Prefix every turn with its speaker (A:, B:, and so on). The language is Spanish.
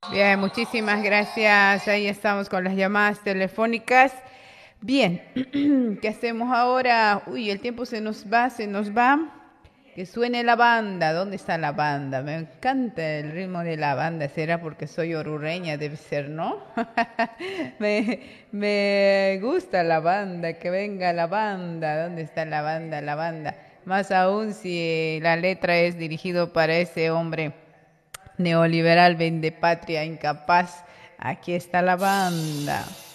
A: Bien, muchísimas gracias. Ahí estamos con las llamadas telefónicas. Bien, ¿qué hacemos ahora? Uy, el tiempo se nos va, se nos va. Que suene la banda. ¿Dónde está la banda? Me encanta el ritmo de la banda. ¿Será porque soy orureña? Debe ser, ¿no? Me gusta la banda, que venga la banda. ¿Dónde está la banda? La banda. Más aún si la letra es dirigido para ese hombre neoliberal, vendepatria, incapaz. Aquí está la banda.